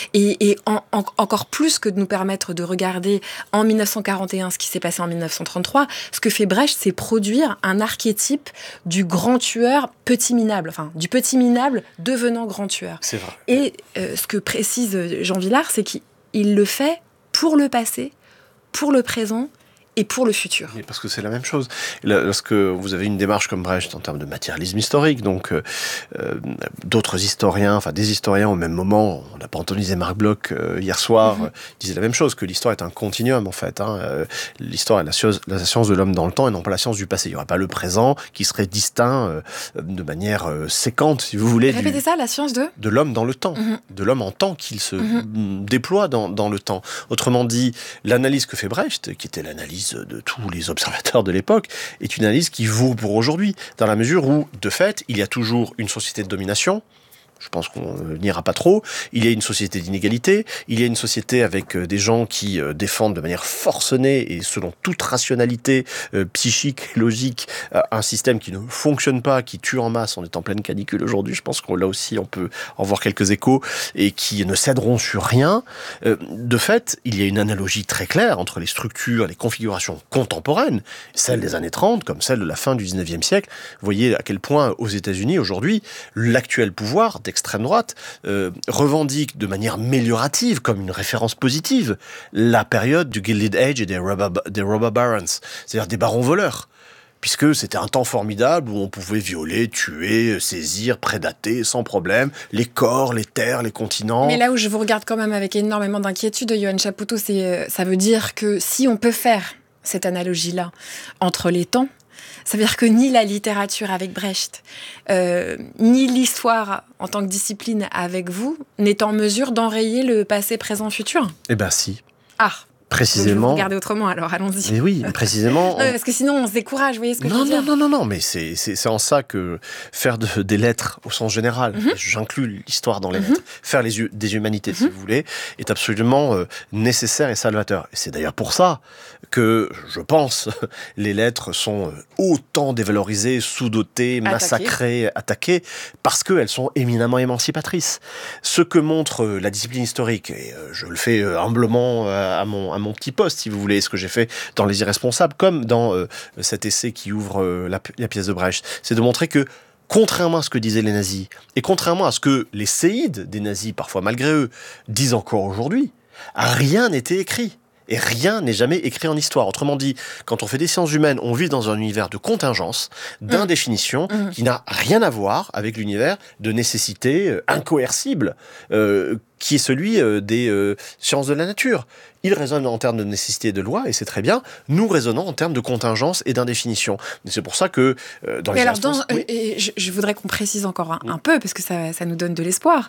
Encore plus que de nous permettre de regarder en 1941 ce qui s'est passé en 1933, ce que fait Brecht, c'est produire un archétype du grand tueur petit minable, enfin du petit minable devenant grand tueur. C'est vrai. Et ce que précise Jean Vilar, c'est qu'il le fait pour le passé, pour le présent et pour le futur. Mais parce que c'est la même chose. Lorsque vous avez une démarche comme Brecht en termes de matérialisme historique, donc d'autres historiens, enfin des historiens au même moment, on a pas entendu Marc Bloch hier soir, disaient la même chose, que l'histoire est un continuum en fait. L'histoire est la science de l'homme dans le temps et non pas la science du passé. Il n'y aurait pas le présent qui serait distinct de manière séquente, si vous voulez. Répétez ça, la science de l'homme dans le temps, de l'homme en tant qu'il se déploie dans le temps. Autrement dit, l'analyse que fait Brecht, qui était l'analyse de tous les observateurs de l'époque, est une analyse qui vaut pour aujourd'hui, dans la mesure où, de fait, il y a toujours une société de domination. Je pense qu'on n'ira pas trop. Il y a une société d'inégalité. Il y a une société avec des gens qui défendent de manière forcenée et selon toute rationalité psychique et logique un système qui ne fonctionne pas, qui tue en masse. On est en pleine canicule aujourd'hui. Je pense que là aussi, on peut en voir quelques échos et qui ne céderont sur rien. De fait, il y a une analogie très claire entre les structures, les configurations contemporaines, celles des années 30 comme celles de la fin du 19e siècle. Vous voyez à quel point aux États-Unis, aujourd'hui, l'actuel pouvoir d'extrême droite revendique de manière améliorative, comme une référence positive, la période du Gilded Age et des robber barons, c'est-à-dire des barons voleurs. Puisque c'était un temps formidable où on pouvait violer, tuer, saisir, prédater sans problème les corps, les terres, les continents. Mais là où je vous regarde quand même avec énormément d'inquiétude, Yoann Chapoutot, ça veut dire que si on peut faire cette analogie-là entre les temps, ça veut dire que ni la littérature avec Brecht, ni l'histoire en tant que discipline avec vous n'est en mesure d'enrayer le passé, présent, futur. Eh ben si. Ah. Précisément. Je vais vous regarder autrement, alors allons-y. Mais oui, précisément. Non, parce que sinon on se décourage, vous voyez ce que je veux dire ? Non, mais c'est en ça que faire des lettres au sens général, j'inclus l'histoire dans les lettres, faire des humanités, si vous voulez, est absolument nécessaire et salvateur. Et c'est d'ailleurs pour ça que, je pense, les lettres sont autant dévalorisées, sous-dotées, massacrées, attaquées, parce qu'elles sont éminemment émancipatrices. Ce que montre la discipline historique, et je le fais humblement à mon petit poste, si vous voulez, ce que j'ai fait dans Les Irresponsables, comme dans cet essai qui ouvre la pièce de Brecht, c'est de montrer que, contrairement à ce que disaient les nazis, et contrairement à ce que les séides des nazis, parfois malgré eux, disent encore aujourd'hui, rien n'était écrit. Et rien n'est jamais écrit en histoire. Autrement dit, quand on fait des sciences humaines, on vit dans un univers de contingence, d'indéfinition, qui n'a rien à voir avec l'univers de nécessité incoercible, qui est celui des sciences de la nature. Il raisonne en termes de nécessité et de loi, et c'est très bien. Nous raisonnons en termes de contingence et d'indéfinition. Et c'est pour ça que dans les je voudrais qu'on précise encore un peu, parce que ça nous donne de l'espoir.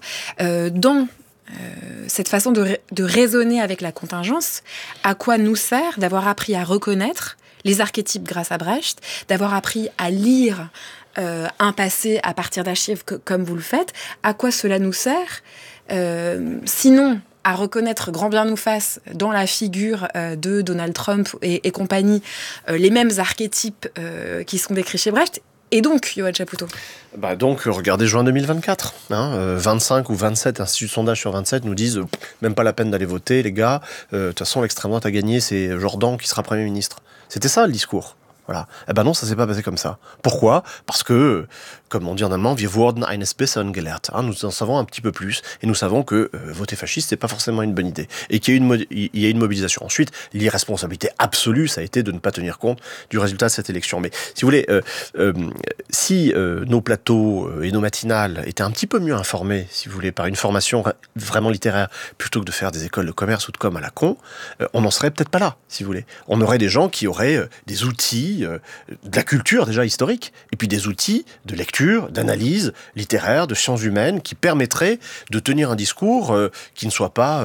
Cette façon de raisonner avec la contingence, à quoi nous sert d'avoir appris à reconnaître les archétypes grâce à Brecht, d'avoir appris à lire un passé à partir d'archives comme vous le faites, à quoi cela nous sert sinon à reconnaître grand bien nous fasse dans la figure de Donald Trump et compagnie les mêmes archétypes qui sont décrits chez Brecht. Et donc, Yoann Chapoutot ? Donc, regardez juin 2024. 25 ou 27 instituts de sondage sur 27 nous disent même pas la peine d'aller voter, les gars. De toute façon, l'extrême droite a gagné, c'est Jordan qui sera Premier ministre. C'était ça le discours. Voilà. Non, ça s'est pas passé comme ça. Pourquoi ? Parce que, comme on dit en allemand, wir wurden eines Besseren gelehrt. Nous en savons un petit peu plus, et nous savons que voter fasciste, c'est pas forcément une bonne idée. Et qu'il y a une mobilisation. Ensuite, l'irresponsabilité absolue, ça a été de ne pas tenir compte du résultat de cette élection. Mais, si vous voulez, si nos plateaux et nos matinales étaient un petit peu mieux informés, si vous voulez, par une formation vraiment littéraire, plutôt que de faire des écoles de commerce ou de com à la con, on n'en serait peut-être pas là, si vous voulez. On aurait des gens qui auraient des outils, de la culture déjà historique, et puis des outils de lecture, d'analyse littéraire, de sciences humaines, qui permettraient de tenir un discours qui ne soit pas,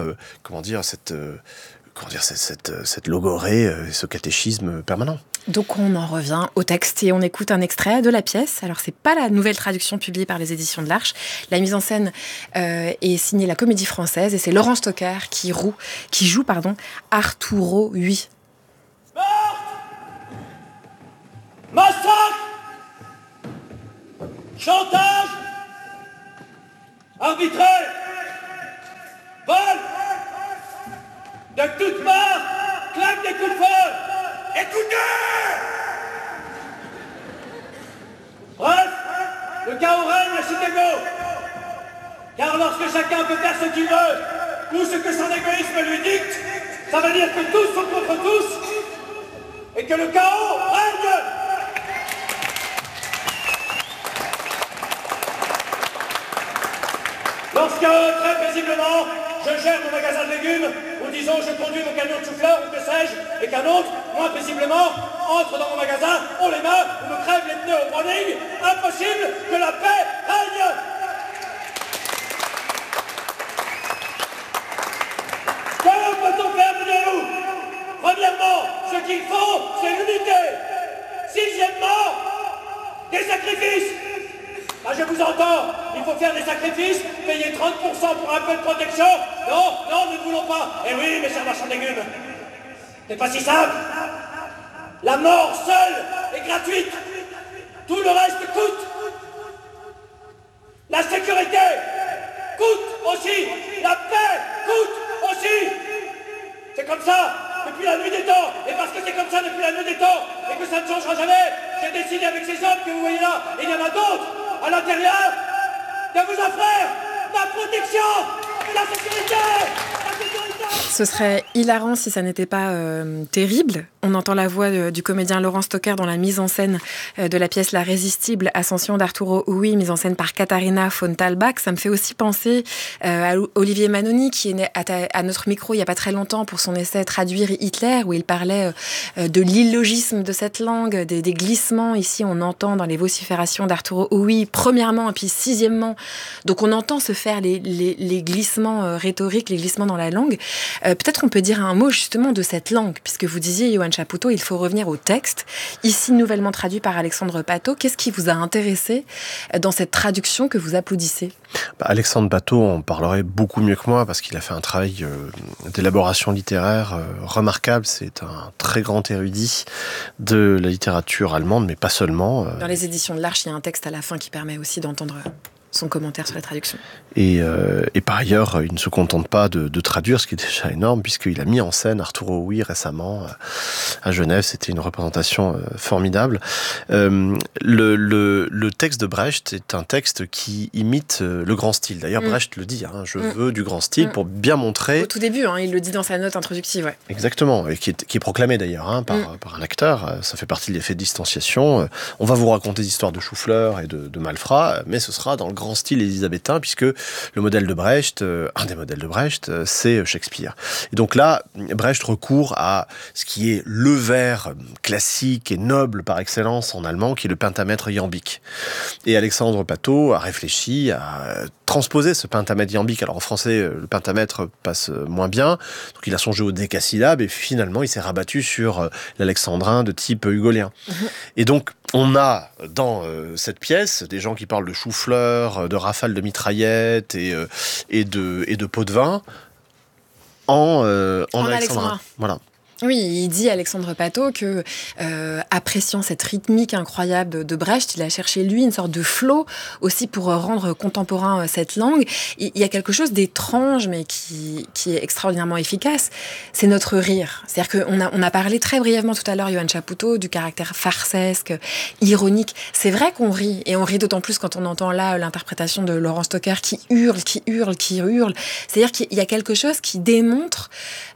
cette logorée, ce catéchisme permanent. Donc on en revient au texte et on écoute un extrait de la pièce. Alors c'est pas la nouvelle traduction publiée par les éditions de l'Arche. La mise en scène est signée la Comédie Française et c'est Laurent Stocker qui joue Arturo VIII. Massacre, chantage, arbitraire, vol, De toutes parts, claquent des coups de feu. Écoutez! Bref, le chaos règne à Chicago. Car lorsque chacun peut faire ce qu'il veut, ou ce que son égoïsme lui dicte, ça veut dire que tous sont contre tous, et que le chaos règne. Lorsque, très paisiblement, je gère mon magasin de légumes, ou disons je conduis mon camion de chou-fleur, ou que sais-je, et qu'un autre, moins paisiblement, entre dans mon magasin, on les mains, ou me crève les pneus au browning, impossible que la paix règne. Que peut-on faire, me direz-vous? Premièrement, ce qu'il faut, c'est l'unité. Sixièmement, des sacrifices. Ah, je vous entends, il faut faire des sacrifices, payer 30% pour un peu de protection. Non, non, nous ne voulons pas. Eh oui, mes chers marchands de légumes, c'est pas si simple. La mort seule est gratuite. Tout le reste coûte. La sécurité coûte aussi. La paix coûte aussi. C'est comme ça depuis la nuit des temps. Et parce que c'est comme ça depuis la nuit des temps et que ça ne changera jamais, j'ai décidé avec ces hommes que vous voyez là, et il y en a d'autres à l'intérieur, de vous offrir ma protection et la sécurité. Ce serait hilarant si ça n'était pas terrible. On entend la voix du comédien Laurent Stocker dans la mise en scène de la pièce La Résistible, Ascension d'Arturo Ui, mise en scène par Katharina von Thalbach. Ça me fait aussi penser à Olivier Manoni, qui est né à notre micro il n'y a pas très longtemps pour son essai Traduire Hitler, où il parlait de l'illogisme de cette langue, des glissements. Ici, on entend dans les vociférations d'Arturo Ui, premièrement, et puis sixièmement. Donc, on entend se faire les glissements rhétoriques, les glissements dans la langue. Peut-être on peut dire un mot justement de cette langue, puisque vous disiez, Yoann Chapoutot, il faut revenir au texte, ici nouvellement traduit par Alexandre Patot. Qu'est-ce qui vous a intéressé dans cette traduction que vous applaudissez? Alexandre Patot en parlerait beaucoup mieux que moi, parce qu'il a fait un travail d'élaboration littéraire remarquable. C'est un très grand érudit de la littérature allemande, mais pas seulement. Dans les éditions de l'Arche, il y a un texte à la fin qui permet aussi d'entendre son commentaire sur la traduction. Et par ailleurs, il ne se contente pas de traduire, ce qui est déjà énorme, puisqu'il a mis en scène Arturo Ui récemment à Genève. C'était une représentation formidable. Le texte de Brecht est un texte qui imite le grand style. D'ailleurs, Brecht le dit, je veux du grand style, pour bien montrer... Au tout début, il le dit dans sa note introductive. Ouais. Exactement, et qui est proclamé d'ailleurs par un acteur. Ça fait partie de l'effet de distanciation. On va vous raconter des histoires de chou-fleur et de malfrats, mais ce sera dans le grand style élisabétain, puisque le modèle de Brecht, un des modèles de Brecht, c'est Shakespeare. Et donc là, Brecht recourt à ce qui est le vers classique et noble par excellence en allemand, qui est le pentamètre iambique. Et Alexandre Patot a réfléchi à transposer ce pentamètre iambique. Alors en français, le pentamètre passe moins bien, donc il a songé au décasyllabe, et finalement il s'est rabattu sur l'alexandrin de type hugolien. Et donc on a dans cette pièce des gens qui parlent de chou-fleur, de rafales de mitraillettes et de pots de vin en alexandrin. Voilà. Oui, il dit Alexandre Patot que, appréciant cette rythmique incroyable de Brecht, il a cherché lui une sorte de flow aussi pour rendre contemporain cette langue. Il y a quelque chose d'étrange, mais qui est extraordinairement efficace. C'est notre rire. C'est-à-dire qu'on a parlé très brièvement tout à l'heure, Yoann Chapoutot, du caractère farcesque, ironique. C'est vrai qu'on rit, et on rit d'autant plus quand on entend là l'interprétation de Laurent Stocker qui hurle. C'est-à-dire qu'il y a quelque chose qui démontre...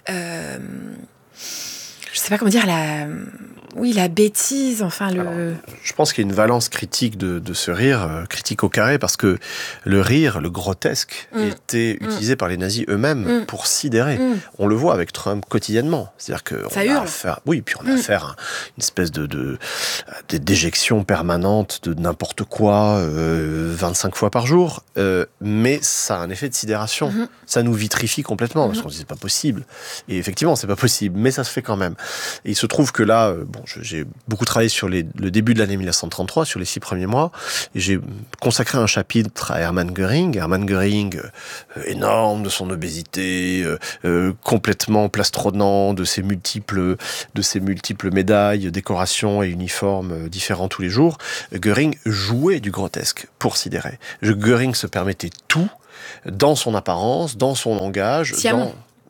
je sais pas comment dire, la bêtise, enfin le... Alors, je pense qu'il y a une valence critique de ce rire, critique au carré, parce que le rire, le grotesque, était utilisé par les nazis eux-mêmes pour sidérer. On le voit avec Trump quotidiennement. C'est-à-dire qu'on a affaire, puis on a affaire à une espèce de déjection permanente de n'importe quoi, 25 fois par jour, mais ça a un effet de sidération. Ça nous vitrifie complètement, parce qu'on se dit c'est pas possible. Et effectivement, c'est pas possible, mais ça se fait quand même. Et il se trouve que là, j'ai beaucoup travaillé sur le début de l'année 1933, sur les 6 premiers mois, et j'ai consacré un chapitre à Hermann Göring. Hermann Göring, énorme de son obésité, complètement plastronant de ses multiples médailles, décorations et uniformes différents tous les jours. Göring jouait du grotesque pour sidérer. Göring se permettait tout dans son apparence, dans son langage,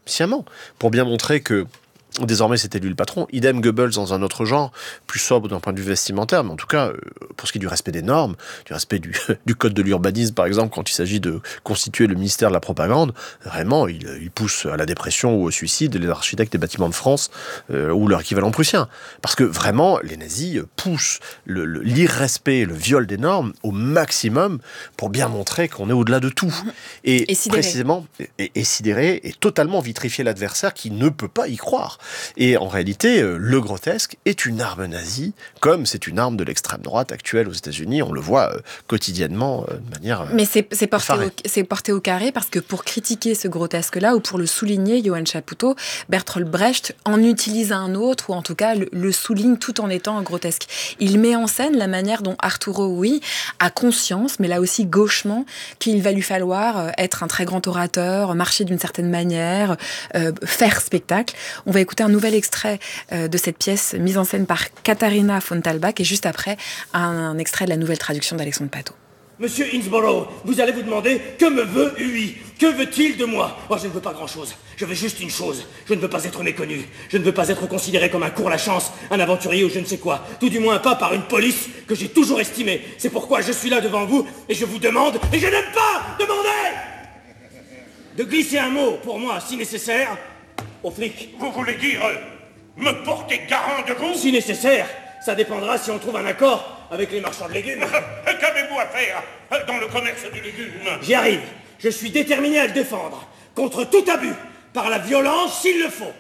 sciemment, pour bien montrer que désormais, c'était lui le patron. Idem Goebbels dans un autre genre, plus sobre d'un point de vue vestimentaire, mais en tout cas, pour ce qui est du respect des normes, du respect du code de l'urbanisme, par exemple, quand il s'agit de constituer le ministère de la propagande, vraiment, il pousse à la dépression ou au suicide les architectes des bâtiments de France ou leur équivalent prussien. Parce que vraiment, les nazis poussent l'irrespect, le viol des normes au maximum pour bien montrer qu'on est au-delà de tout. Et précisément, et sidérer et totalement vitrifier l'adversaire qui ne peut pas y croire. Et en réalité, le grotesque est une arme nazie, comme c'est une arme de l'extrême droite actuelle aux États-Unis. On le voit quotidiennement de manière. Mais c'est porté au carré parce que pour critiquer ce grotesque-là ou pour le souligner, Johann Chapoutot, Bertolt Brecht en utilise un autre ou en tout cas le souligne tout en étant grotesque. Il met en scène la manière dont Arturo, oui, a conscience, mais là aussi gauchement, qu'il va lui falloir être un très grand orateur, marcher d'une certaine manière, faire spectacle. On va écouter un nouvel extrait de cette pièce mise en scène par Katharina von Thalbach et juste après un extrait de la nouvelle traduction d'Alexandre Patot. Monsieur Innsborough, vous allez vous demander que me veut lui? Que veut-il de moi? Oh, je ne veux pas grand-chose. Je veux juste une chose. Je ne veux pas être méconnu. Je ne veux pas être considéré comme un court-la-chance, un aventurier ou je ne sais quoi. Tout du moins pas par une police que j'ai toujours estimée. C'est pourquoi je suis là devant vous et je vous demande, et je n'aime pas demander, de glisser un mot pour moi si nécessaire aux flics. Vous voulez dire me porter garant de vous? Si nécessaire, ça dépendra si on trouve un accord avec les marchands de légumes. Qu'avez-vous à faire dans le commerce du légume? J'y arrive. Je suis déterminé à le défendre, contre tout abus, par la violence s'il le faut.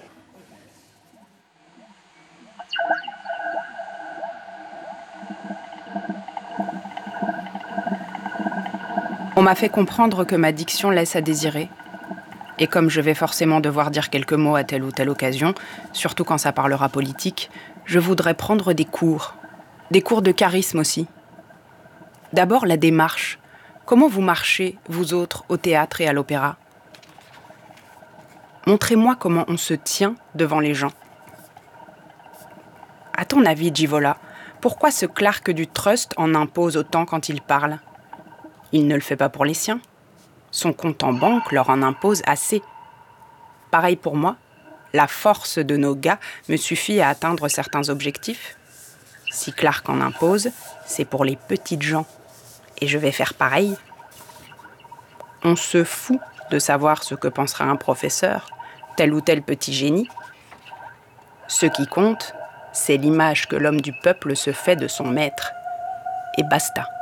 On m'a fait comprendre que ma diction laisse à désirer. Et comme je vais forcément devoir dire quelques mots à telle ou telle occasion, surtout quand ça parlera politique, je voudrais prendre des cours de charisme aussi. D'abord, la démarche. Comment vous marchez, vous autres, au théâtre et à l'opéra? Montrez-moi comment on se tient devant les gens. À ton avis, Givola, pourquoi ce Clark du Trust en impose autant quand il parle? Il ne le fait pas pour les siens. Son compte en banque leur en impose assez. Pareil pour moi, la force de nos gars me suffit à atteindre certains objectifs. Si Clark en impose, c'est pour les petites gens. Et je vais faire pareil. On se fout de savoir ce que pensera un professeur, tel ou tel petit génie. Ce qui compte, c'est l'image que l'homme du peuple se fait de son maître. Et basta.